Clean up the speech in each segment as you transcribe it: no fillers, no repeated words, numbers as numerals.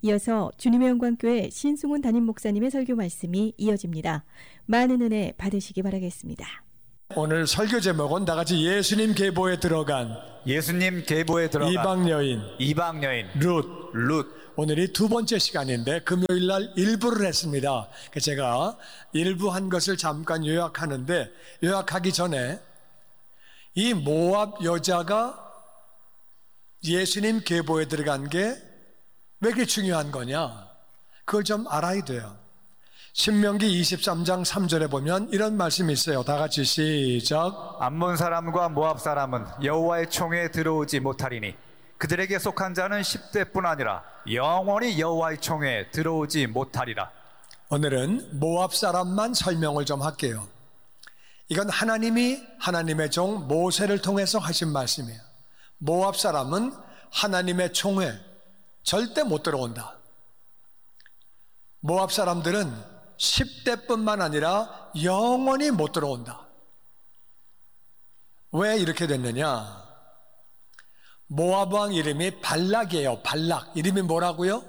이어서 주님의 영광교회 신승훈 담임 목사님의 설교 말씀이 이어집니다. 많은 은혜 받으시기 바라겠습니다. 오늘 설교 제목은 다같이 예수님 계보에 들어간 이방 여인 룻. 오늘이 두 번째 시간인데 금요일 날 일부를 했습니다. 제가 일부 한 것을 잠깐 요약하기 전에 이 모압 여자가 예수님 계보에 들어간 게 왜 그렇게 중요한 거냐? 그걸 좀 알아야 돼요. 신명기 23장 3절에 보면 이런 말씀이 있어요. 다 같이 시작. 암몬 사람과 모압 사람은 여호와의 총회에 들어오지 못하리니 그들에게 속한 자는 10대뿐 아니라 영원히 여호와의 총회에 들어오지 못하리라. 오늘은 모압 사람만 설명을 좀 할게요. 이건 하나님이 하나님의 종 모세를 통해서 하신 말씀이에요. 모압 사람은 하나님의 총회 절대 못 들어온다. 모압 사람들은 10대뿐만 아니라 영원히 못 들어온다. 왜 이렇게 됐느냐? 모압 왕 이름이 발락이에요. 발락. 이름이 뭐라고요?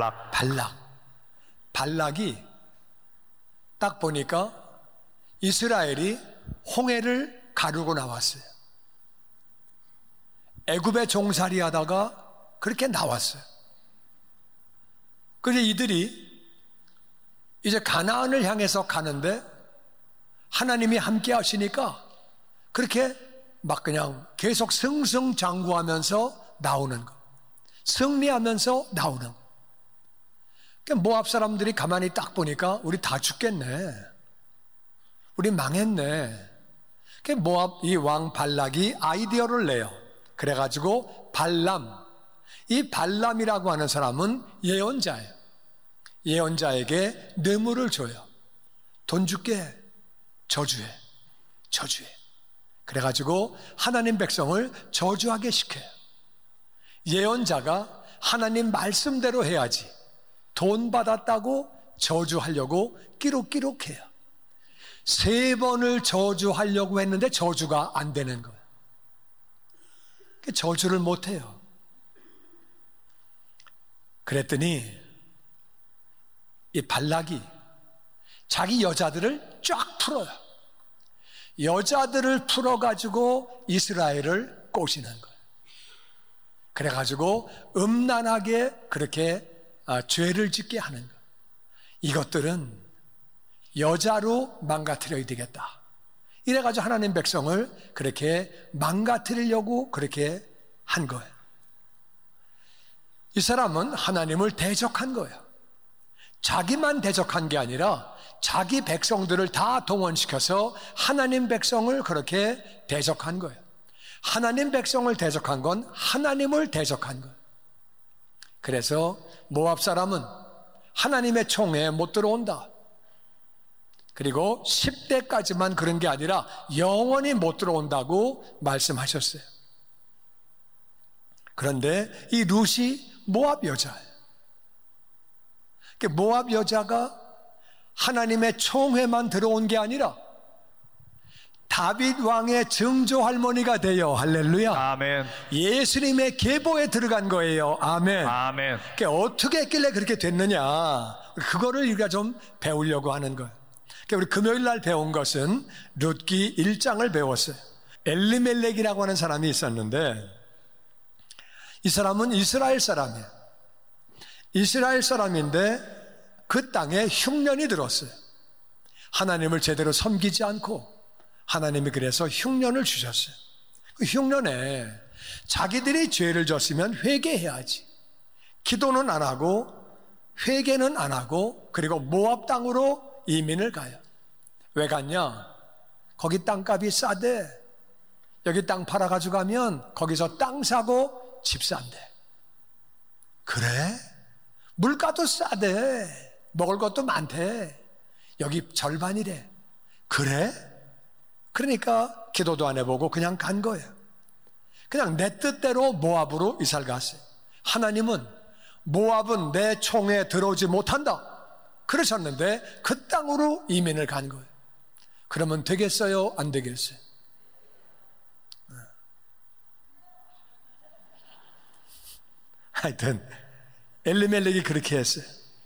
발락이 딱 보니까 이스라엘이 홍해를 가르고 나왔어요. 애굽에 종살이 하다가 그렇게 나왔어요. 그래서 이들이 이제 가나안을 향해서 가는데 하나님이 함께 하시니까 그렇게 막 그냥 계속 승승장구하면서 나오는 거. 승리하면서 나오는 거. 그러니까 모압 사람들이 가만히 딱 보니까 우리 다 죽겠네. 우리 망했네. 그러니까 모압 이 왕 발락이 아이디어를 내요. 그래가지고 이 발람이라고 하는 사람은 예언자예요. 예언자에게 뇌물을 줘요. 돈 줄게. 저주해. 그래가지고 하나님 백성을 저주하게 시켜요. 예언자가 하나님 말씀대로 해야지 돈 받았다고 저주하려고 끼룩끼룩해요. 3번을 저주하려고 했는데 저주가 안 되는 거예요. 저주를 못해요. 그랬더니 이 발락이 자기 여자들을 쫙 풀어요. 여자들을 풀어가지고 이스라엘을 꼬시는 거예요. 그래가지고 음란하게 그렇게 죄를 짓게 하는 거예요. 이것들은 여자로 망가뜨려야 되겠다. 이래가지고 하나님 백성을 그렇게 망가뜨리려고 그렇게 한 거예요. 이 사람은 하나님을 대적한 거예요. 자기만 대적한 게 아니라 자기 백성들을 다 동원시켜서 하나님 백성을 그렇게 대적한 거예요. 하나님 백성을 대적한 건 하나님을 대적한 거예요. 그래서 모압 사람은 하나님의 총회에 못 들어온다. 그리고 10대까지만 그런 게 아니라 영원히 못 들어온다고 말씀하셨어요. 그런데 이 룻이 모압 여자예요. 모압 여자가 하나님의 총회만 들어온 게 아니라 다윗 왕의 증조 할머니가 되어 할렐루야. 아멘. 예수님의 계보에 들어간 거예요. 아멘. 그러니까 어떻게 했길래 그렇게 됐느냐? 그거를 우리가 좀 배우려고 하는 거예요. 그러니까 우리 금요일 날 배운 것은 룻기 1장을 배웠어요. 엘리멜렉이라고 하는 사람이 있었는데 이 사람은 이스라엘 사람이에요. 이스라엘 사람인데 그 땅에 흉년이 들었어요. 하나님을 제대로 섬기지 않고 하나님이 그래서 흉년을 주셨어요. 그 흉년에 자기들이 죄를 졌으면 회개해야지. 기도는 안 하고 회개는 안 하고 그리고 모압 땅으로 이민을 가요. 왜 갔냐? 거기 땅값이 싸대. 여기 땅 팔아가지고 가면 거기서 땅 사고 집 산대. 그래? 물가도 싸대. 먹을 것도 많대. 여기 절반이래. 그래? 그러니까 기도도 안 해보고 그냥 간 거예요. 그냥 내 뜻대로 모압으로 이사를 갔어요. 하나님은 모압은 내 총에 들어오지 못한다 그러셨는데 그 땅으로 이민을 간 거예요. 그러면 되겠어요? 안 되겠어요? 하여튼 엘리멜렉이 그렇게 했어요.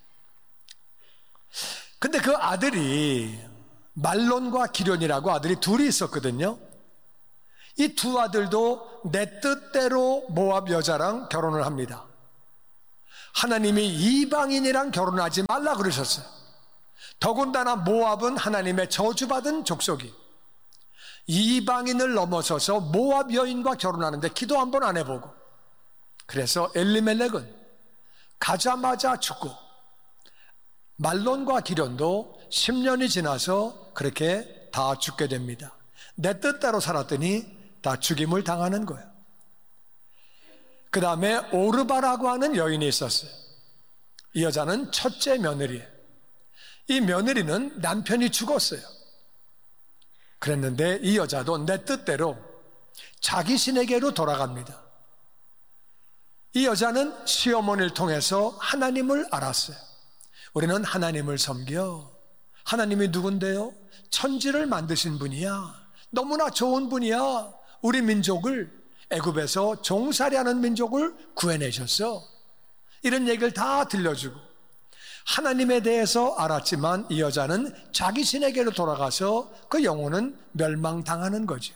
근데 그 아들이 말론과 기련이라고 아들이 둘이 있었거든요. 이 두 아들도 내 뜻대로 모압 여자랑 결혼을 합니다. 하나님이 이방인이랑 결혼하지 말라 그러셨어요. 더군다나 모압은 하나님의 저주받은 족속이 이방인을 넘어서서 모압 여인과 결혼하는데 기도 한 번 안 해보고, 그래서 엘리멜렉은 가자마자 죽고 말론과 기련도 10년이 지나서 그렇게 다 죽게 됩니다. 내 뜻대로 살았더니 다 죽임을 당하는 거예요. 그 다음에 오르바라고 하는 여인이 있었어요. 이 여자는 첫째 며느리예요. 이 며느리는 남편이 죽었어요. 그랬는데 이 여자도 내 뜻대로 자기 신에게로 돌아갑니다. 이 여자는 시어머니를 통해서 하나님을 알았어요. 우리는 하나님을 섬겨. 하나님이 누군데요? 천지를 만드신 분이야. 너무나 좋은 분이야. 우리 민족을 애굽에서 종살이하는 민족을 구해내셨어. 이런 얘기를 다 들려주고 하나님에 대해서 알았지만 이 여자는 자기 신에게로 돌아가서 그 영혼은 멸망당하는 거죠.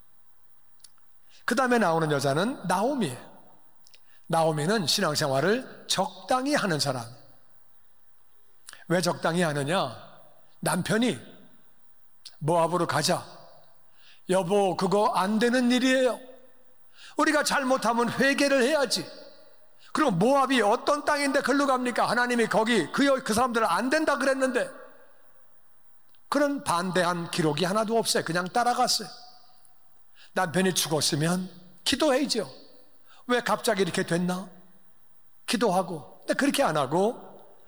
그 다음에 나오는 여자는 나오미예요. 나오미는 신앙생활을 적당히 하는 사람. 왜 적당히 하느냐? 남편이 모압으로 가자. 여보, 그거 안 되는 일이에요. 우리가 잘못하면 회개를 해야지. 그리고 모압이 어떤 땅인데 걸로 갑니까? 하나님이 거기 그 사람들은 안 된다 그랬는데. 그런 반대한 기록이 하나도 없어요. 그냥 따라갔어요. 남편이 죽었으면 기도해야죠. 왜 갑자기 이렇게 됐나? 기도하고. 근데 그렇게 안 하고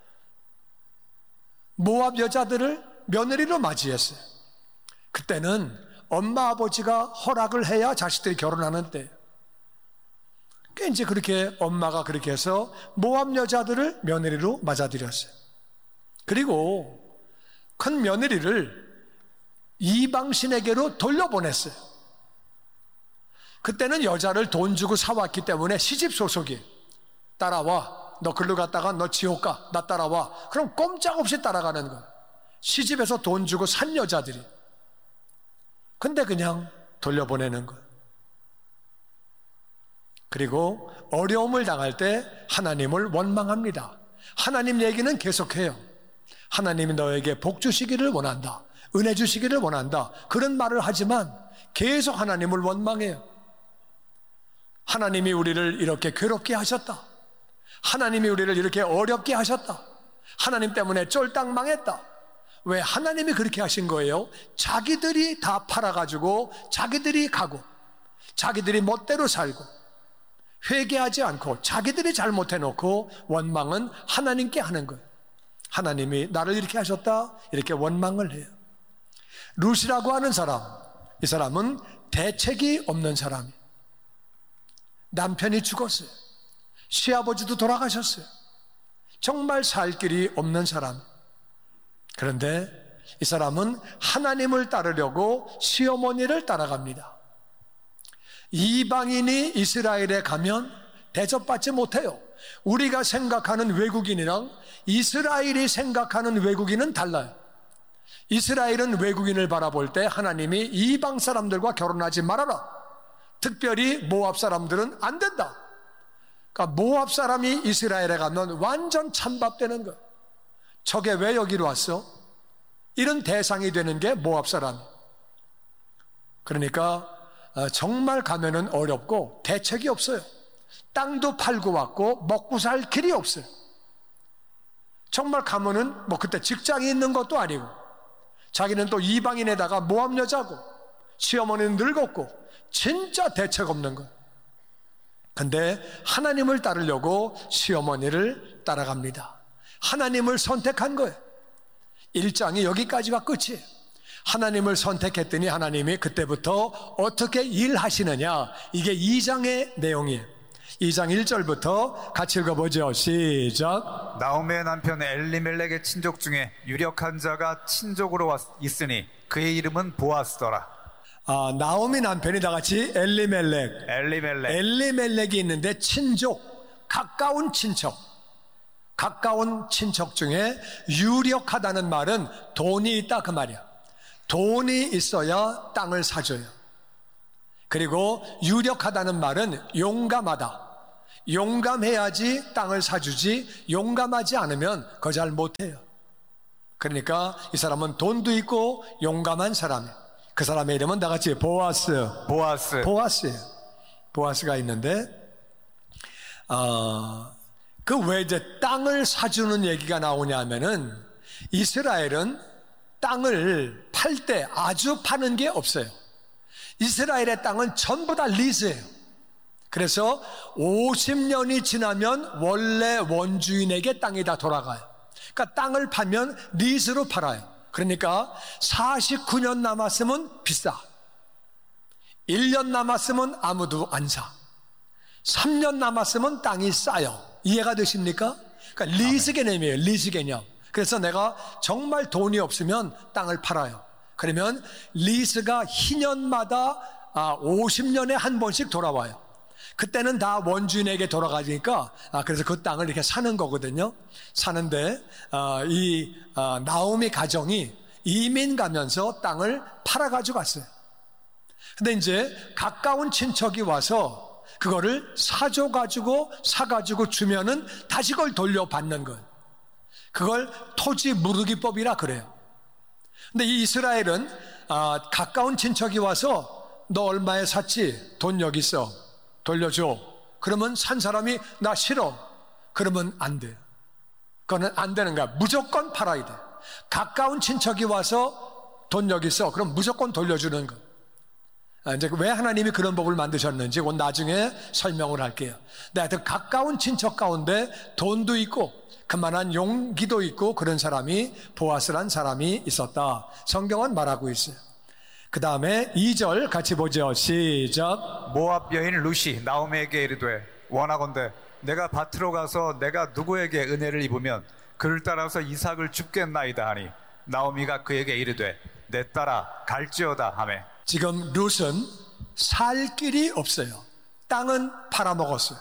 모압 여자들을 며느리로 맞이했어요. 그때는 엄마 아버지가 허락을 해야 자식들이 결혼하는 때. 그러니까 이제 그렇게 엄마가 그렇게 해서 모압 여자들을 며느리로 맞아들였어요. 그리고 큰 며느리를 이방신에게로 돌려보냈어요. 그때는 여자를 돈 주고 사왔기 때문에 시집 소속이에요. 따라와. 너 글로 갔다가 너 지옥 가. 나 따라와. 그럼 꼼짝없이 따라가는 거예요. 시집에서 돈 주고 산 여자들이. 근데 그냥 돌려보내는 거예요. 그리고 어려움을 당할 때 하나님을 원망합니다. 하나님 얘기는 계속해요. 하나님이 너에게 복 주시기를 원한다. 은혜 주시기를 원한다. 그런 말을 하지만 계속 하나님을 원망해요. 하나님이 우리를 이렇게 괴롭게 하셨다. 하나님이 우리를 이렇게 어렵게 하셨다. 하나님 때문에 쫄딱 망했다. 왜 하나님이 그렇게 하신 거예요? 자기들이 다 팔아가지고 자기들이 가고 자기들이 멋대로 살고 회개하지 않고 자기들이 잘못해놓고 원망은 하나님께 하는 거예요. 하나님이 나를 이렇게 하셨다 이렇게 원망을 해요. 룻이라고 하는 사람, 이 사람은 대책이 없는 사람이에요. 남편이 죽었어요. 시아버지도 돌아가셨어요. 정말 살 길이 없는 사람. 그런데 이 사람은 하나님을 따르려고 시어머니를 따라갑니다. 이방인이 이스라엘에 가면 대접받지 못해요. 우리가 생각하는 외국인이랑 이스라엘이 생각하는 외국인은 달라요. 이스라엘은 외국인을 바라볼 때 하나님이 이방 사람들과 결혼하지 말아라. 특별히 모압 사람들은 안 된다. 그러니까 모압 사람이 이스라엘에 가면 완전 찬밥되는 거예요. 저게 왜 여기로 왔어? 이런 대상이 되는 게 모압 사람. 그러니까 정말 가면은 어렵고 대책이 없어요. 땅도 팔고 왔고 먹고 살 길이 없어요. 정말 가면은 뭐 그때 직장이 있는 것도 아니고 자기는 또 이방인에다가 모압 여자고 시어머니는 늙었고 진짜 대책 없는 거예요. 근데 하나님을 따르려고 시어머니를 따라갑니다. 하나님을 선택한 거예요. 1장이 여기까지가 끝이에요. 하나님을 선택했더니 하나님이 그때부터 어떻게 일하시느냐, 이게 2장의 내용이에요. 2장 1절부터 같이 읽어보죠. 시작. 나오미의 남편 엘리멜렉의 친족 중에 유력한 자가 친족으로 있으니 그의 이름은 보아스더라. 나오미 남편이 다 같이 엘리멜렉이 있는데 친족, 가까운 친척. 가까운 친척 중에 유력하다는 말은 돈이 있다 그 말이야. 돈이 있어야 땅을 사줘요. 그리고 유력하다는 말은 용감하다. 용감해야지 땅을 사주지, 용감하지 않으면 그거 잘 못해요. 그러니까 이 사람은 돈도 있고 용감한 사람이에요. 그 사람의 이름은 다 같이 보아스예요. 보아스가 있는데 그 왜 이제 땅을 사주는 얘기가 나오냐 하면은 이스라엘은 땅을 팔 때 아주 파는 게 없어요. 이스라엘의 땅은 전부 다 리즈예요. 그래서 50년이 지나면 원래 원주인에게 땅이 다 돌아가요. 그러니까 땅을 팔면 리즈로 팔아요. 그러니까 49년 남았으면 비싸. 1년 남았으면 아무도 안 사. 3년 남았으면 땅이 싸요. 이해가 되십니까? 그러니까 리즈 개념이에요. 리즈 개념. 그래서 내가 정말 돈이 없으면 땅을 팔아요. 그러면 리즈가 희년마다 50년에 한 번씩 돌아와요. 그때는 다 원주인에게 돌아가니까 그래서 그 땅을 이렇게 사는 거거든요. 사는데 이 나오미 가정이 이민 가면서 땅을 팔아가지고 갔어요. 근데 이제 가까운 친척이 와서 그거를 사가지고 주면은 다시 그걸 돌려받는 거예요. 그걸 토지 무르기법이라 그래요. 근데 이 이스라엘은 가까운 친척이 와서 너 얼마에 샀지? 돈 여기 있어. 돌려줘. 그러면 산 사람이 나 싫어. 그러면 안 돼요. 그거는 안 되는 거야. 무조건 팔아야 돼. 가까운 친척이 와서 돈 여기 있어. 그럼 무조건 돌려주는 거. 이제 왜 하나님이 그런 법을 만드셨는지 그건 나중에 설명을 할게요. 근데 하여튼 가까운 친척 가운데 돈도 있고 그만한 용기도 있고 그런 사람이 보아스란 사람이 있었다. 성경은 말하고 있어요. 그 다음에 2절 같이 보죠. 시작. 모압 여인 루시 나오미에게 이르되 원하건대 내가 밭으로 가서 내가 누구에게 은혜를 입으면 그를 따라서 이삭을 줍겠나이다 하니 나오미가 그에게 이르되 내 딸아 갈지어다 하매. 지금 룻은 살 길이 없어요. 땅은 팔아먹었어요.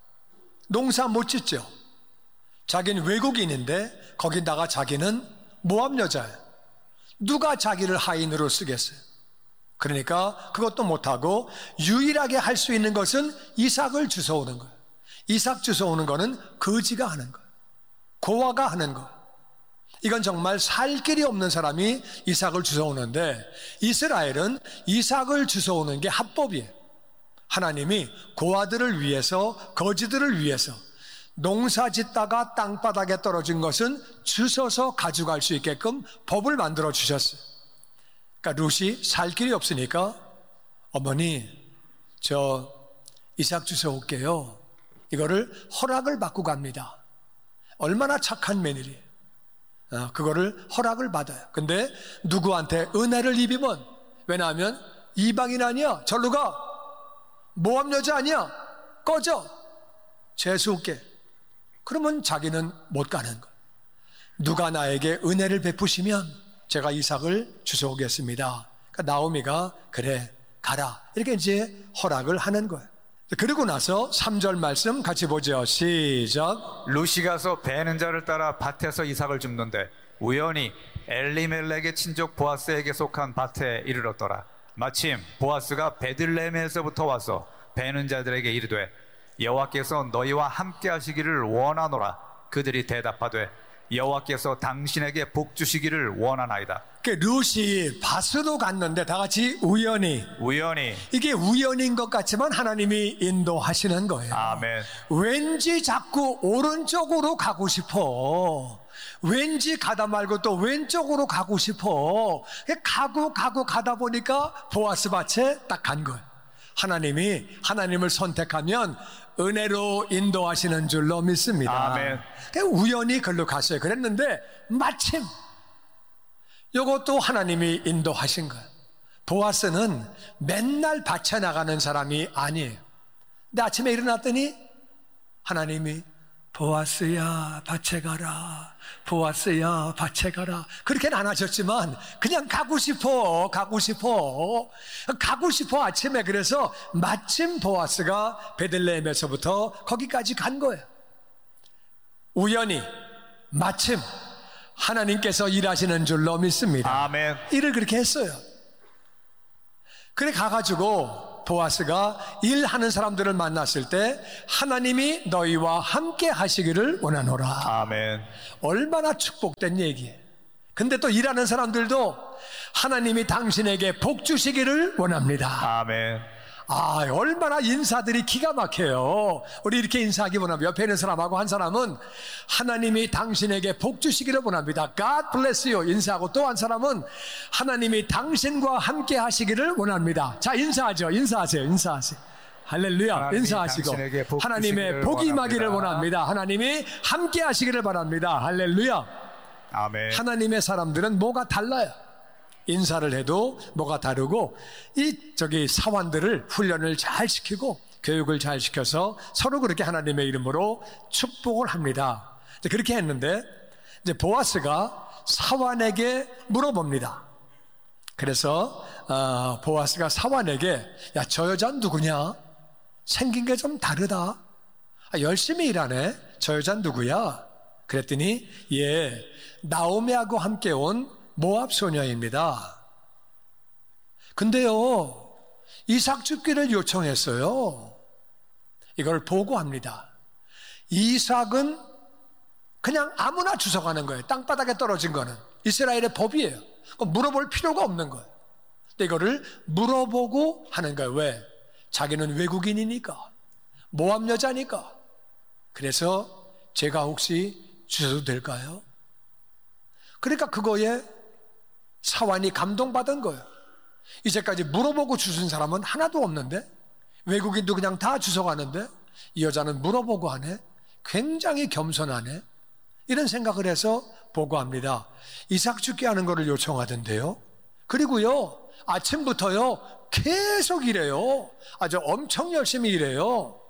농사 못 짓죠. 자기는 외국인인데 거기다가 자기는 모압 여자예요. 누가 자기를 하인으로 쓰겠어요? 그러니까 그것도 못하고 유일하게 할 수 있는 것은 이삭을 주워오는 거예요. 이삭 주워오는 거는 거지가 하는 거예요. 고아가 하는 거예요. 이건 정말 살 길이 없는 사람이 이삭을 주워오는데 이스라엘은 이삭을 주워오는 게 합법이에요. 하나님이 고아들을 위해서 거지들을 위해서 농사 짓다가 땅바닥에 떨어진 것은 주워서 가져갈 수 있게끔 법을 만들어 주셨어요. 그러니까 룻이 살 길이 없으니까 어머니 저 이삭 주워올게요. 이거를 허락을 받고 갑니다. 얼마나 착한 며느리예요. 그거를 허락을 받아요. 근데 누구한테 은혜를 입으면, 왜냐하면 이방인 아니야. 절로 가. 모압 여자 아니야. 꺼져. 재수없게. 그러면 자기는 못 가는 거예요. 누가 나에게 은혜를 베푸시면 제가 이삭을 주워오겠습니다. 그러니까 나오미가 그래 가라 이렇게 이제 허락을 하는 거예요. 그리고 나서 3절 말씀 같이 보죠. 시작. 룻이 가서 베는 자를 따라 밭에서 이삭을 줍는데 우연히 엘리멜렉의 친족 보아스에게 속한 밭에 이르렀더라. 마침 보아스가 베들레헴에서부터 와서 베는 자들에게 이르되 여호와께서 너희와 함께 하시기를 원하노라. 그들이 대답하되 여호와께서 당신에게 복 주시기를 원하나이다. 룻이 밭으로 갔는데 다 같이 우연히 이게 우연인 것 같지만 하나님이 인도하시는 거예요. 아멘. 왠지 자꾸 오른쪽으로 가고 싶어. 왠지 가다 말고 또 왼쪽으로 가고 싶어. 가고 가다 보니까 보아스 밭에 딱 간 거예요. 하나님이 하나님을 선택하면 은혜로 인도하시는 줄로 믿습니다. 아멘. 우연히 글로 갔어요. 그랬는데 마침 이것도 하나님이 인도하신 거예요. 보아스는 맨날 밭에 나가는 사람이 아니에요. 근데 아침에 일어났더니 하나님이 보아스야 밭에 가라, 보아스야 밭에 가라 그렇게는 안 하셨지만 그냥 가고 싶어 아침에. 그래서 마침 보아스가 베들레헴에서부터 거기까지 간 거예요. 우연히 마침 하나님께서 일하시는 줄로 믿습니다. 아멘. 일을 그렇게 했어요. 그래 가가지고 보아스가 일하는 사람들을 만났을 때 하나님이 너희와 함께 하시기를 원하노라. 아멘. 얼마나 축복된 얘기예요. 근데 또 일하는 사람들도 하나님이 당신에게 복 주시기를 원합니다. 아멘. 얼마나 인사들이 기가 막혀요. 우리 이렇게 인사하기 원하면 옆에 있는 사람하고 한 사람은 하나님이 당신에게 복 주시기를 원합니다. God bless you 인사하고, 또 한 사람은 하나님이 당신과 함께 하시기를 원합니다. 자, 인사하죠. 인사하세요. 할렐루야. 인사하시고 하나님의 복이 임하기를 원합니다. 하나님이 함께 하시기를 바랍니다. 할렐루야. 아멘. 하나님의 사람들은 뭐가 달라요. 인사를 해도 뭐가 다르고, 사원들을 훈련을 잘 시키고 교육을 잘 시켜서 서로 그렇게 하나님의 이름으로 축복을 합니다. 그렇게 했는데 이제 보아스가 사원에게 물어봅니다. 그래서 보아스가 사원에게, 야, 저 여자는 누구냐? 생긴 게 좀 다르다. 열심히 일하네. 저 여자는 누구야? 그랬더니 나오미하고 함께 온 모압 소녀입니다. 근데요, 이삭 죽기를 요청했어요. 이걸 보고합니다. 이삭은 그냥 아무나 주워가는 거예요. 땅바닥에 떨어진 거는 이스라엘의 법이에요. 물어볼 필요가 없는 거예요. 근데 이거를 물어보고 하는 거예요. 왜? 자기는 외국인이니까, 모압 여자니까. 그래서 제가 혹시 주셔도 될까요? 그러니까 그거에 사환이 감동받은 거예요. 이제까지 물어보고 주신 사람은 하나도 없는데, 외국인도 그냥 다 주워가는데 이 여자는 물어보고 하네. 굉장히 겸손하네. 이런 생각을 해서 보고합니다. 이삭 죽게 하는 것을 요청하던데요. 그리고요, 아침부터요 계속 일해요. 아주 엄청 열심히 일해요.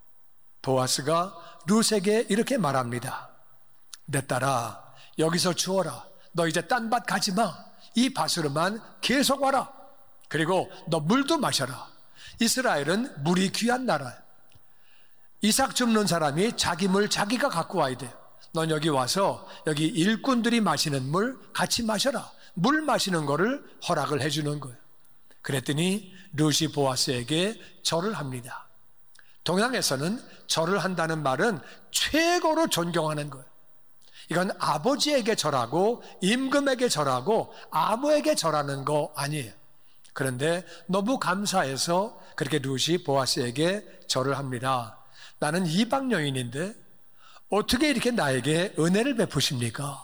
보아스가 룻에게 이렇게 말합니다. 내 딸아, 여기서 주워라. 너 이제 딴 밭 가지 마. 이 밭으로만 계속 와라. 그리고 너 물도 마셔라. 이스라엘은 물이 귀한 나라야. 이삭 줍는 사람이 자기 물 자기가 갖고 와야 돼요. 넌 여기 와서 여기 일꾼들이 마시는 물 같이 마셔라. 물 마시는 거를 허락을 해주는 거예요. 그랬더니 룻이 보아스에게 절을 합니다. 동양에서는 절을 한다는 말은 최고로 존경하는 거예요. 이건 아버지에게 절하고 임금에게 절하고 아무에게 절하는 거 아니에요. 그런데 너무 감사해서 그렇게 룻이 보아스에게 절을 합니다. 나는 이방 여인인데 어떻게 이렇게 나에게 은혜를 베푸십니까?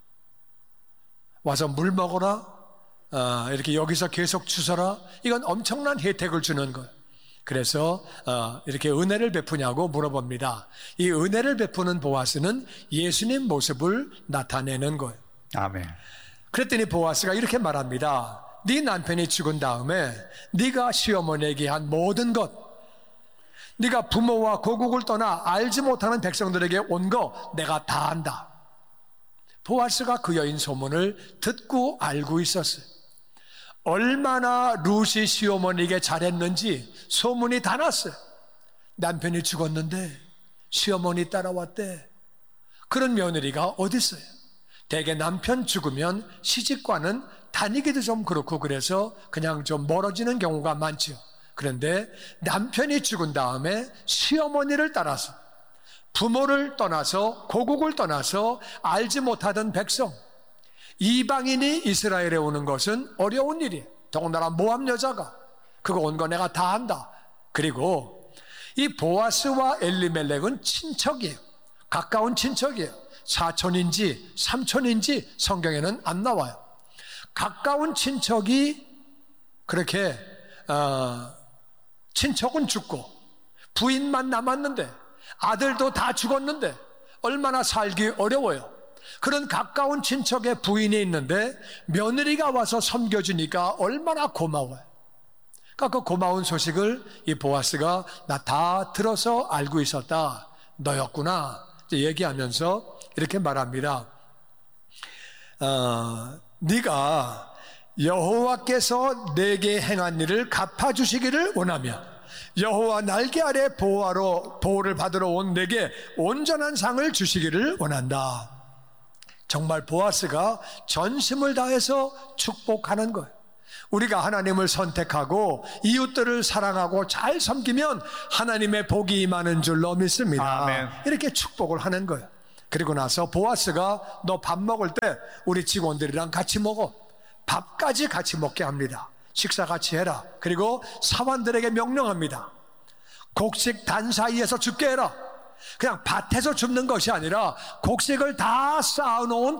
와서 물 먹어라, 이렇게 여기서 계속 주서라. 이건 엄청난 혜택을 주는 거예요. 그래서 이렇게 은혜를 베푸냐고 물어봅니다. 이 은혜를 베푸는 보아스는 예수님 모습을 나타내는 거예요. 아멘. 그랬더니 보아스가 이렇게 말합니다. 네 남편이 죽은 다음에 네가 시어머니에게 한 모든 것, 네가 부모와 고국을 떠나 알지 못하는 백성들에게 온 거 내가 다 안다. 보아스가 그 여인 소문을 듣고 알고 있었어요. 얼마나 룻이 시어머니에게 잘했는지 소문이 다 났어요. 남편이 죽었는데 시어머니 따라왔대. 그런 며느리가 어디 있어요? 대개 남편 죽으면 시집과는 다니기도 좀 그렇고 그래서 그냥 좀 멀어지는 경우가 많죠. 그런데 남편이 죽은 다음에 시어머니를 따라서, 부모를 떠나서, 고국을 떠나서 알지 못하던 백성, 이방인이 이스라엘에 오는 것은 어려운 일이에요. 더군다나 모압 여자가 그거 온 거 내가 다 안다. 그리고 이 보아스와 엘리멜렉은 친척이에요. 가까운 친척이에요. 사촌인지 삼촌인지 성경에는 안 나와요. 가까운 친척이 그렇게 친척은 죽고 부인만 남았는데 아들도 다 죽었는데 얼마나 살기 어려워요. 그런 가까운 친척의 부인이 있는데 며느리가 와서 섬겨주니까 얼마나 고마워요. 그러니까 그 고마운 소식을 이 보아스가 나 다 들어서 알고 있었다. 너였구나. 얘기하면서 이렇게 말합니다. 네가 여호와께서 내게 행한 일을 갚아주시기를 원하며 여호와 날개 아래 보호를 받으러 온 내게 온전한 상을 주시기를 원한다. 정말 보아스가 전심을 다해서 축복하는 거예요. 우리가 하나님을 선택하고 이웃들을 사랑하고 잘 섬기면 하나님의 복이 임하는 줄로 믿습니다. 아멘. 이렇게 축복을 하는 거예요. 그리고 나서 보아스가 너 밥 먹을 때 우리 직원들이랑 같이 먹어. 밥까지 같이 먹게 합니다. 식사 같이 해라. 그리고 사환들에게 명령합니다. 곡식 단 사이에서 줍게 해라. 그냥 밭에서 줍는 것이 아니라 곡식을 다 쌓아놓은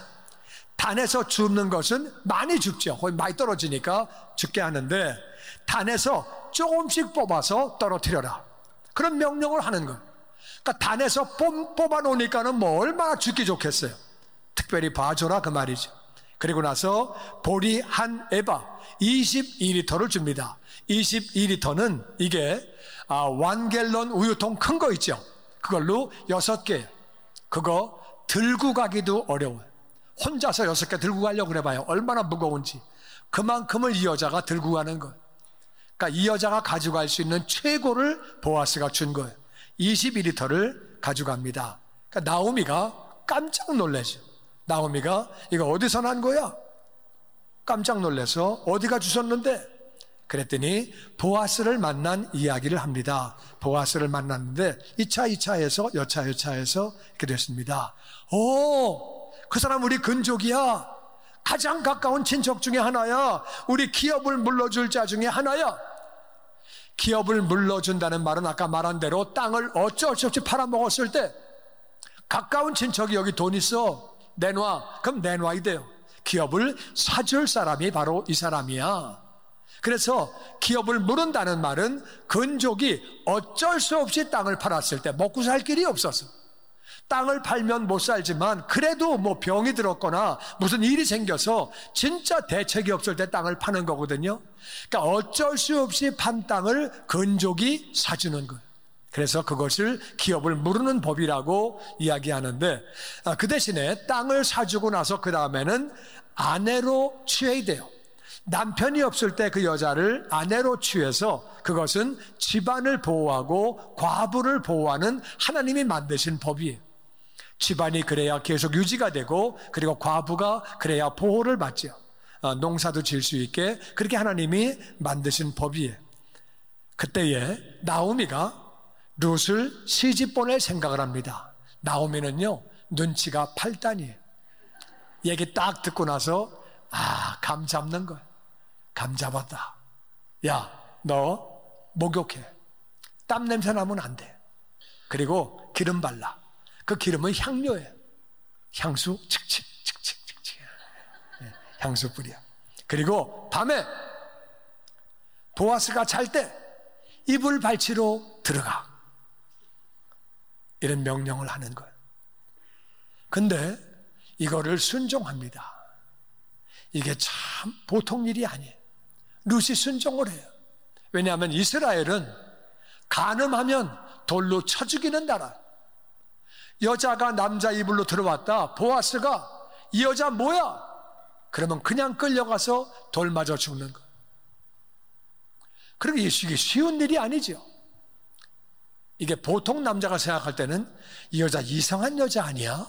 단에서 줍는 것은 많이 줍죠. 거의 많이 떨어지니까 죽게 하는데 단에서 조금씩 뽑아서 떨어뜨려라. 그런 명령을 하는 거예요. 그러니까 단에서 뽑아 놓으니까는 뭐 얼마나 죽기 좋겠어요. 특별히 봐줘라 그 말이죠. 그리고 나서 보리 한 에바 22리터를 줍니다. 22리터는 이게 완갤런 우유통 큰 거 있죠. 그걸로 6개. 그거 들고 가기도 어려워요. 혼자서 6개 들고 가려고 그래봐요. 얼마나 무거운지. 그만큼을 이 여자가 들고 가는 거예요. 그러니까 이 여자가 가져갈 수 있는 최고를 보아스가 준 거예요. 22리터를 가져갑니다. 그러니까 나오미가 깜짝 놀라죠. 나오미가 이거 어디서 난 거야? 깜짝 놀라서 어디가 주셨는데? 그랬더니 보아스를 만난 이야기를 합니다. 보아스를 만났는데 2차 해서 여차해서 이렇게 됐습니다. 그 사람 우리 근족이야. 가장 가까운 친척 중에 하나야. 우리 기업을 물러줄 자 중에 하나야. 기업을 물러준다는 말은 아까 말한 대로 땅을 어쩔 수 없이 팔아먹었을 때 가까운 친척이 여기 돈 있어 내놔. 그럼 내놔야 돼요. 기업을 사줄 사람이 바로 이 사람이야. 그래서 기업을 물은다는 말은 근족이 어쩔 수 없이 땅을 팔았을 때 먹고 살 길이 없어서 땅을 팔면 못 살지만 그래도 뭐 병이 들었거나 무슨 일이 생겨서 진짜 대책이 없을 때 땅을 파는 거거든요. 그러니까 어쩔 수 없이 판 땅을 근족이 사주는 거예요. 그래서 그것을 기업을 무르는 법이라고 이야기하는데 그 대신에 땅을 사주고 나서 그 다음에는 아내로 취해야 돼요. 남편이 없을 때 그 여자를 아내로 취해서 그것은 집안을 보호하고 과부를 보호하는 하나님이 만드신 법이에요. 집안이 그래야 계속 유지가 되고 그리고 과부가 그래야 보호를 받죠. 농사도 질 수 있게 그렇게 하나님이 만드신 법이에요. 그때에 나오미가 룻을 시집 보낼 생각을 합니다. 나오미는요 눈치가 8단이에요. 얘기 딱 듣고 나서 감 잡는 거야. 감 잡았다. 야, 너 목욕해. 땀 냄새 나면 안 돼. 그리고 기름 발라. 그 기름은 향료예요. 향수 칙칙 향수 뿌려. 그리고 밤에 보아스가 잘 때 이불 발치로 들어가. 이런 명령을 하는 거예요. 근데 이거를 순종합니다. 이게 참 보통 일이 아니에요. 룻이 순종을 해요. 왜냐하면 이스라엘은 간음하면 돌로 쳐 죽이는 나라예요. 여자가 남자 이불로 들어왔다. 보아스가 이 여자 뭐야? 그러면 그냥 끌려가서 돌 맞아 죽는 거예요. 그러게 이게 쉬운 일이 아니죠. 이게 보통 남자가 생각할 때는 이 여자 이상한 여자 아니야?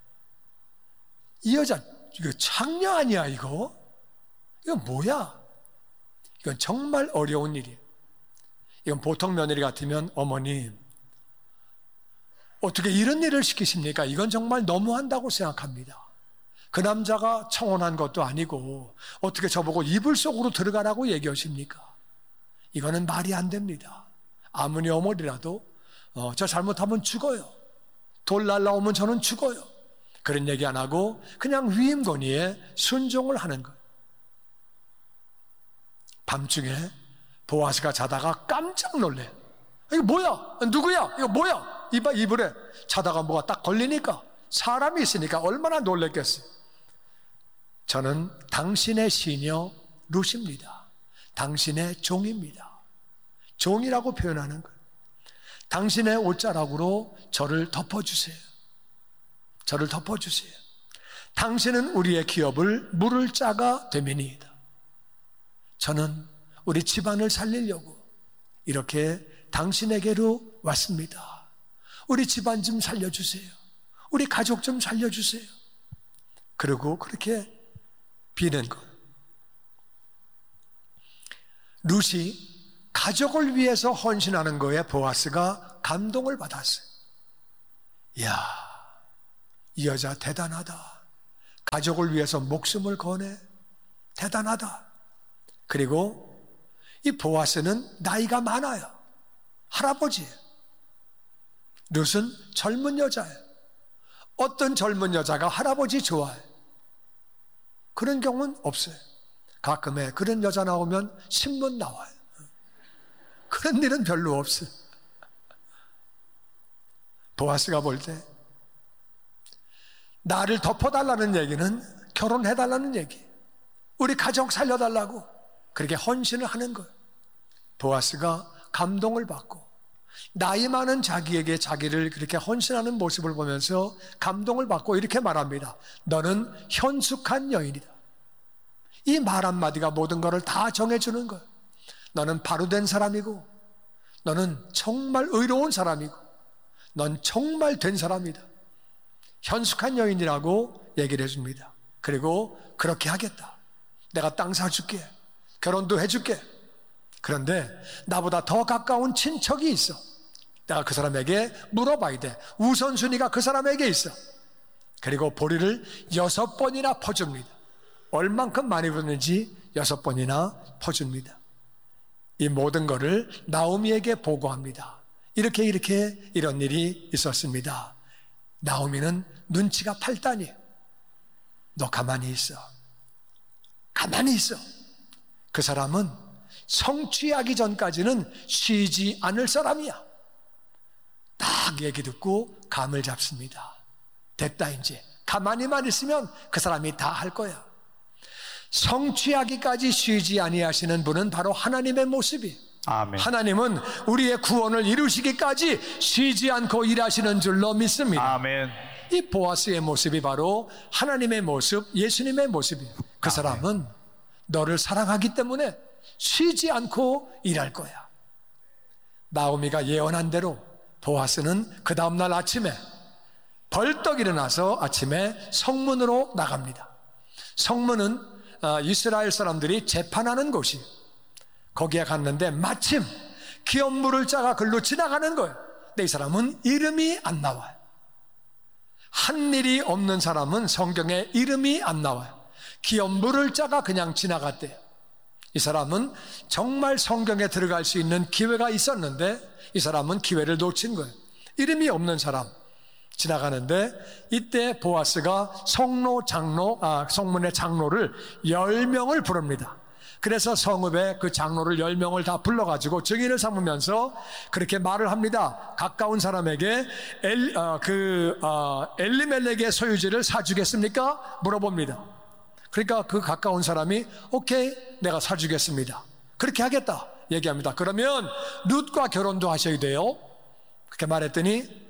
이 여자 이거 창녀 아니야 이거? 이건 뭐야? 이건 정말 어려운 일이에요. 이건 보통 며느리 같으면 어머님 어떻게 이런 일을 시키십니까? 이건 정말 너무한다고 생각합니다. 그 남자가 청혼한 것도 아니고 어떻게 저보고 이불 속으로 들어가라고 얘기하십니까? 이거는 말이 안 됩니다. 아무리 어머니라도 저 잘못하면 죽어요. 돌 날라오면 저는 죽어요. 그런 얘기 안 하고 그냥 위임 건의에 순종을 하는 거예요. 밤중에 보아스가 자다가 깜짝 놀래. 이거 뭐야? 누구야? 이거 뭐야? 이불에 자다가 뭐가 딱 걸리니까 사람이 있으니까 얼마나 놀랬겠어요. 저는 당신의 시녀 룻입니다. 당신의 종입니다. 종이라고 표현하는 거예요. 당신의 옷자락으로 저를 덮어주세요. 저를 덮어주세요. 당신은 우리의 기업을 물을 자가 되매니이다. 저는 우리 집안을 살리려고 이렇게 당신에게로 왔습니다. 우리 집안 좀 살려주세요. 우리 가족 좀 살려주세요. 그리고 그렇게 비는 것. 룻이 가족을 위해서 헌신하는 거에 보아스가 감동을 받았어요. 이야, 이 여자 대단하다. 가족을 위해서 목숨을 거네. 대단하다. 그리고 이 보아스는 나이가 많아요. 할아버지예요. 룻은 젊은 여자예요. 어떤 젊은 여자가 할아버지 좋아해요? 그런 경우는 없어요. 가끔에 그런 여자 나오면 신문 나와요. 그런 일은 별로 없어요. 보아스가 볼 때 나를 덮어달라는 얘기는 결혼해달라는 얘기, 우리 가족 살려달라고 그렇게 헌신을 하는 거예요. 보아스가 감동을 받고 나이 많은 자기에게 자기를 그렇게 헌신하는 모습을 보면서 감동을 받고 이렇게 말합니다. 너는 현숙한 여인이다. 이 말 한마디가 모든 것을 다 정해주는 거예요. 너는 바로 된 사람이고, 너는 정말 의로운 사람이고, 넌 정말 된 사람이다. 현숙한 여인이라고 얘기를 해줍니다. 그리고 그렇게 하겠다. 내가 땅 사줄게. 결혼도 해줄게. 그런데 나보다 더 가까운 친척이 있어. 내가 그 사람에게 물어봐야 돼. 우선순위가 그 사람에게 있어. 그리고 보리를 6번이나 퍼줍니다. 얼만큼 많이 부르는지 6번이나 퍼줍니다. 이 모든 것을 나오미에게 보고합니다. 이렇게 이런 일이 있었습니다. 나오미는 눈치가 8단이에요. 너 가만히 있어. 가만히 있어. 그 사람은 성취하기 전까지는 쉬지 않을 사람이야. 딱 얘기 듣고 감을 잡습니다. 됐다 이제. 가만히만 있으면 그 사람이 다 할 거야. 성취하기까지 쉬지 아니하시는 분은 바로 하나님의 모습이에요. 아멘. 하나님은 우리의 구원을 이루시기까지 쉬지 않고 일하시는 줄로 믿습니다. 아멘. 이 보아스의 모습이 바로 하나님의 모습, 예수님의 모습이에요. 그 사람은 너를 사랑하기 때문에 쉬지 않고 일할 거야. 나오미가 예언한 대로 보아스는 그 다음날 아침에 벌떡 일어나서 아침에 성문으로 나갑니다. 성문은 이스라엘 사람들이 재판하는 곳이에요. 거기에 갔는데 마침 기업 물을 자가 글로 지나가는 거예요. 근데 이 사람은 이름이 안 나와요. 한 일이 없는 사람은 성경에 이름이 안 나와요. 기업 물을 자가 그냥 지나갔대요. 이 사람은 정말 성경에 들어갈 수 있는 기회가 있었는데 이 사람은 기회를 놓친 거예요. 이름이 없는 사람 지나가는데 이때 보아스가 성문의 장로를 10명을 부릅니다. 그래서 성읍에 그 장로를 10명을 다 불러가지고 증인을 삼으면서 그렇게 말을 합니다. 가까운 사람에게 엘리멜렉의 소유지를 사주겠습니까? 물어봅니다. 그러니까 그 가까운 사람이 오케이, 내가 사주겠습니다. 그렇게 하겠다 얘기합니다. 그러면 룻과 결혼도 하셔야 돼요. 그렇게 말했더니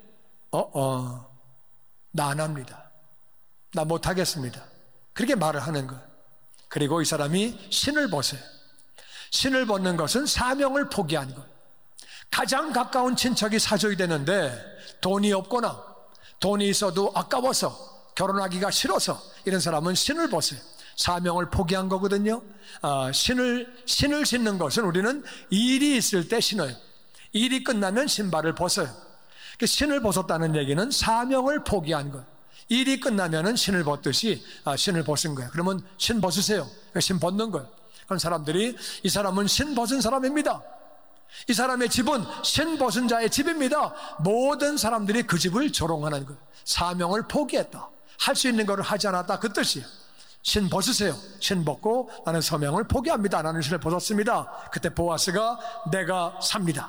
나 안 합니다. 나 못하겠습니다. 그렇게 말을 하는 거예요. 그리고 이 사람이 신을 벗어요. 신을 벗는 것은 사명을 포기한 거예요. 가장 가까운 친척이 사줘야 되는데 돈이 없거나 돈이 있어도 아까워서 결혼하기가 싫어서 이런 사람은 신을 벗어요. 사명을 포기한 거거든요. 신을 신는 것은 우리는 일이 있을 때 신어요. 일이 끝나면 신발을 벗어요. 신을 벗었다는 얘기는 사명을 포기한 거예요. 일이 끝나면은 신을 벗듯이 신을 벗은 거예요. 그러면 신 벗으세요. 신 벗는 거예요. 그럼 사람들이 이 사람은 신 벗은 사람입니다. 이 사람의 집은 신 벗은 자의 집입니다. 모든 사람들이 그 집을 조롱하는 거예요. 사명을 포기했다. 할 수 있는 것을 하지 않았다. 그 뜻이에요. 신 벗으세요. 신 벗고 나는 사명을 포기합니다. 나는 신을 벗었습니다. 그때 보아스가 내가 삽니다.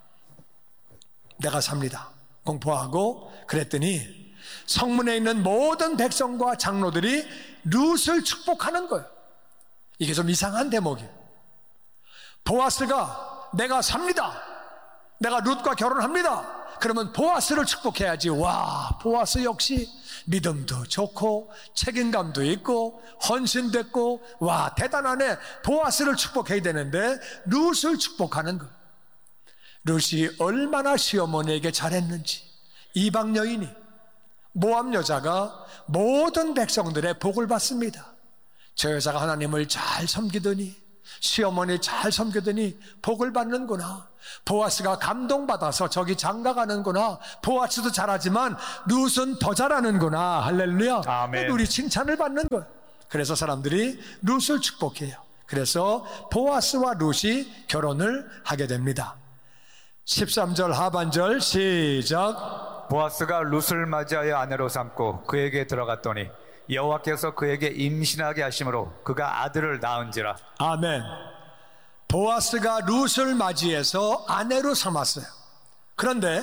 공포하고 그랬더니 성문에 있는 모든 백성과 장로들이 룻을 축복하는 거예요. 이게 좀 이상한 대목이에요. 보아스가 내가 삽니다. 내가 룻과 결혼합니다. 그러면 보아스를 축복해야지. 와, 보아스 역시 믿음도 좋고 책임감도 있고 헌신됐고 와, 대단하네. 보아스를 축복해야 되는데 룻을 축복하는 거예요. 룻이 얼마나 시어머니에게 잘했는지, 이방 여인이, 모압 여자가 모든 백성들의 복을 받습니다. 저 여자가 하나님을 잘 섬기더니, 시어머니 잘 섬기더니 복을 받는구나. 보아스가 감동받아서 저기 장가가는구나. 보아스도 잘하지만 룻은 더 잘하는구나. 할렐루야. 아멘. 룻이 칭찬을 받는 거예요. 그래서 사람들이 룻을 축복해요. 그래서 보아스와 룻이 결혼을 하게 됩니다. 13절 하반절 시작. 보아스가 룻을 맞이하여 아내로 삼고 그에게 들어갔더니 여호와께서 그에게 임신하게 하심으로 그가 아들을 낳은지라. 아멘. 보아스가 룻을 맞이해서 아내로 삼았어요. 그런데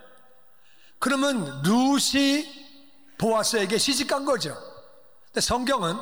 그러면 룻이 보아스에게 시집간 거죠. 근데 성경은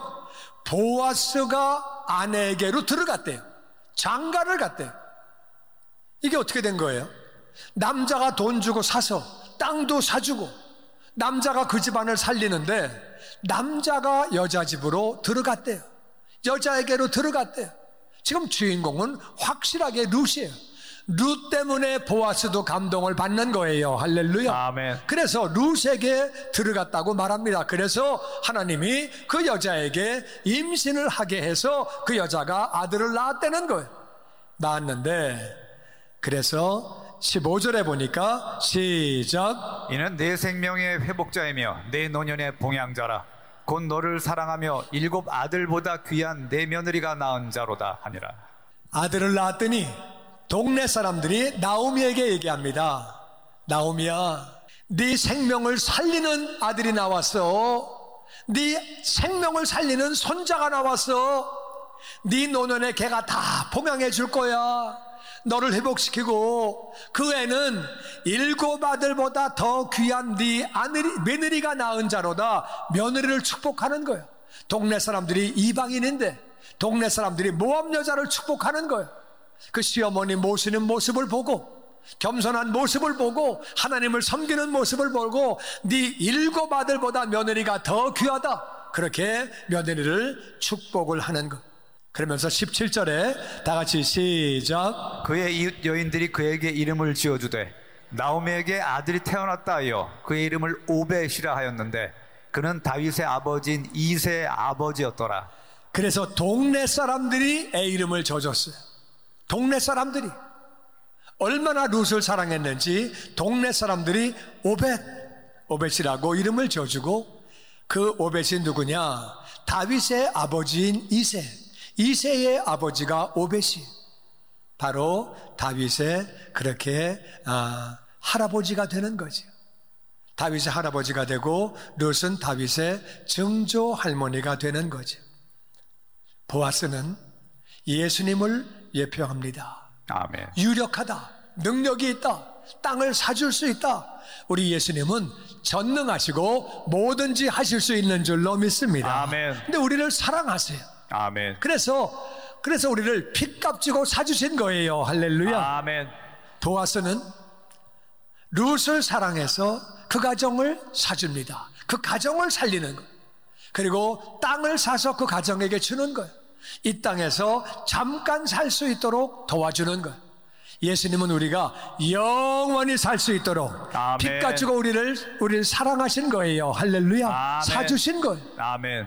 보아스가 아내에게로 들어갔대요. 장가를 갔대요. 이게 어떻게 된 거예요? 남자가 돈 주고 사서 땅도 사주고 남자가 그 집안을 살리는데 남자가 여자 집으로 들어갔대요. 여자에게로 들어갔대요. 지금 주인공은 확실하게 룻이에요. 룻 때문에 보아스도 감동을 받는 거예요. 할렐루야. 아멘. 그래서 룻에게 들어갔다고 말합니다. 그래서 하나님이 그 여자에게 임신을 하게 해서 그 여자가 아들을 낳았다는 거예요. 낳았는데 그래서 15절에 보니까 시작. 이는 내 생명의 회복자이며 내 노년의 봉양자라. 곧 너를 사랑하며 7 아들보다 귀한 내 며느리가 낳은 자로다 하니라. 아들을 낳았더니 동네 사람들이 나오미에게 얘기합니다. 나오미야, 네 생명을 살리는 아들이 나왔어. 네 생명을 살리는 손자가 나왔어. 네 노년에 걔가 다 봉양해 줄 거야. 너를 회복시키고 그 애는 7 아들보다 더 귀한 네 며느리가 낳은 자로다. 며느리를 축복하는 거예요. 동네 사람들이 이방인인데 동네 사람들이 모압 여자를 축복하는 거예요. 그 시어머니 모시는 모습을 보고 겸손한 모습을 보고 하나님을 섬기는 모습을 보고 네 7 아들보다 며느리가 더 귀하다. 그렇게 며느리를 축복을 하는 것. 그러면서 17절에 다 같이 시작. 그의 이웃 여인들이 그에게 이름을 지어주되 나오미에게 아들이 태어났다 하여 그의 이름을 오벳이라 하였는데 그는 다윗의 아버지인 이새의 아버지였더라. 그래서 동네 사람들이 애 이름을 져줬어요. 동네 사람들이 얼마나 룻을 사랑했는지 동네 사람들이 오벳이라고 이름을 지어주고 그 오벳이 누구냐? 다윗의 아버지인 이새의 아버지가 오벳이 바로 다윗의 그렇게 할아버지가 되는 거죠. 다윗의 할아버지가 되고 룻은 다윗의 증조 할머니가 되는 거죠. 보아스는 예수님을 예표합니다. 아멘. 유력하다, 능력이 있다, 땅을 사줄 수 있다. 우리 예수님은 전능하시고 뭐든지 하실 수 있는 줄로 믿습니다. 아멘. 근데 우리를 사랑하세요. 아멘. 그래서 우리를 핏값 주고 사주신 거예요. 할렐루야. 아멘. 보아스는 룻을 사랑해서 그 가정을 사줍니다. 그 가정을 살리는 거예요. 그리고 땅을 사서 그 가정에게 주는 거예요. 이 땅에서 잠깐 살 수 있도록 도와주는 거예요. 예수님은 우리가 영원히 살 수 있도록 핏값 주고 우리를 사랑하신 거예요. 할렐루야. 아멘. 사주신 거예요. 아멘.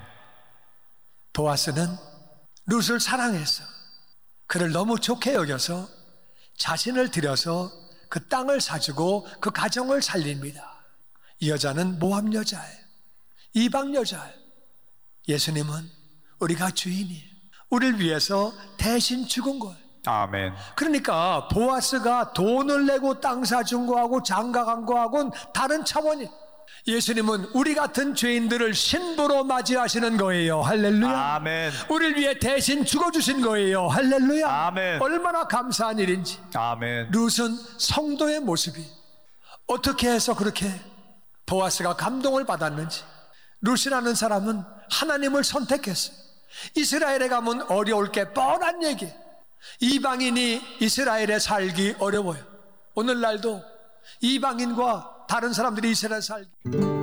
보아스는 룻을 사랑해서 그를 너무 좋게 여겨서 자신을 들여서 그 땅을 사주고 그 가정을 살립니다. 이 여자는 모압 여자예요. 이방 여자예요. 예수님은 우리가 주인이에요. 우리를 위해서 대신 죽은 거예요. 아멘. 그러니까 보아스가 돈을 내고 땅 사준 거하고 장가간 거하고는 다른 차원이에요. 예수님은 우리 같은 죄인들을 신부로 맞이하시는 거예요. 할렐루야. 아멘. 우리를 위해 대신 죽어주신 거예요. 할렐루야. 아멘. 얼마나 감사한 일인지. 아멘. 룻은 성도의 모습이 어떻게 해서 그렇게 보아스가 감동을 받았는지. 룻이라는 사람은 하나님을 선택했어요. 이스라엘에 가면 어려울 게 뻔한 얘기. 이방인이 이스라엘에 살기 어려워요. 오늘날도 이방인과 다른 사람들이 이스라엘에 살기